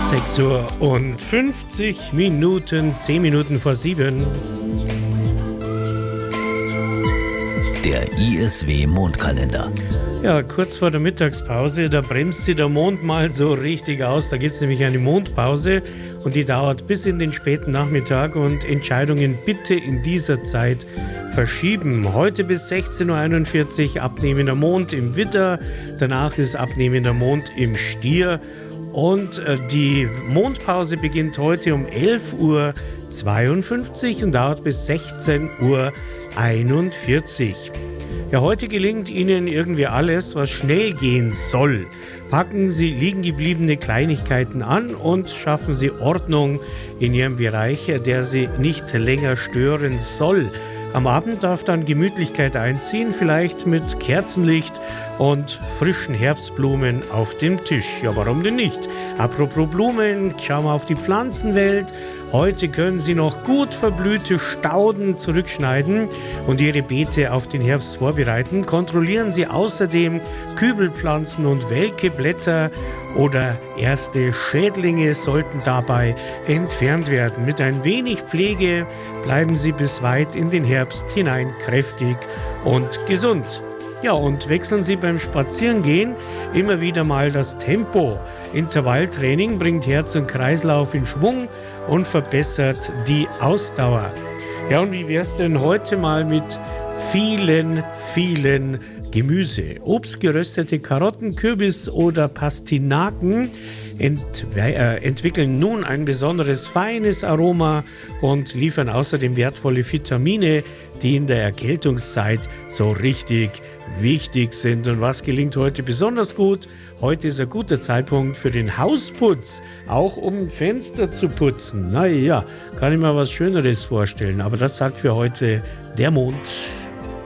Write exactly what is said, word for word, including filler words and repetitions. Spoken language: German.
sechs Uhr und fünfzig Minuten, zehn Minuten vor sieben. Der I S W-Mondkalender. Ja, kurz vor der Mittagspause, da bremst sich der Mond mal so richtig aus. Da gibt es nämlich eine Mondpause und die dauert bis in den späten Nachmittag und Entscheidungen bitte in dieser Zeit verschieben. Heute bis sechzehn Uhr einundvierzig abnehmender Mond im Widder, danach ist abnehmender Mond im Stier und äh, die Mondpause beginnt heute um elf Uhr zweiundfünfzig und dauert bis sechzehn Uhr einundvierzig. Ja, heute gelingt Ihnen irgendwie alles, was schnell gehen soll. Packen Sie liegen gebliebene Kleinigkeiten an und schaffen Sie Ordnung in Ihrem Bereich, der Sie nicht länger stören soll. Am Abend darf dann Gemütlichkeit einziehen, vielleicht mit Kerzenlicht und frischen Herbstblumen auf dem Tisch. Ja, warum denn nicht? Apropos Blumen, schauen wir auf die Pflanzenwelt. Heute können Sie noch gut verblühte Stauden zurückschneiden und Ihre Beete auf den Herbst vorbereiten. Kontrollieren Sie außerdem Kübelpflanzen und welke Blätter oder erste Schädlinge sollten dabei entfernt werden. Mit ein wenig Pflege bleiben Sie bis weit in den Herbst hinein kräftig und gesund. Ja, und wechseln Sie beim Spazierengehen immer wieder mal das Tempo. Intervalltraining bringt Herz und Kreislauf in Schwung und verbessert die Ausdauer. Ja, und wie wär's denn heute mal mit vielen, vielen Gemüse? Obst, geröstete Karotten, Kürbis oder Pastinaken Ent- äh, entwickeln nun ein besonderes feines Aroma und liefern außerdem wertvolle Vitamine, die in der Erkältungszeit so richtig wichtig sind. Und was gelingt heute besonders gut? Heute ist ein guter Zeitpunkt für den Hausputz, auch um Fenster zu putzen. Naja, kann ich mir was Schöneres vorstellen, aber das sagt für heute der Mond.